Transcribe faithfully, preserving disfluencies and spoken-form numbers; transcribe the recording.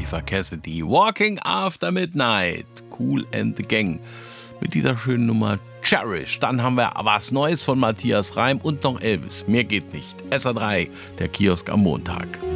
Khalifa Cassidy. Walking After Midnight. Kool and the Gang. Mit dieser schönen Nummer Cherish. Dann haben wir was Neues von Matthias Reim und noch Elvis. Mehr geht nicht. S R drei, der Kiosk am Montag.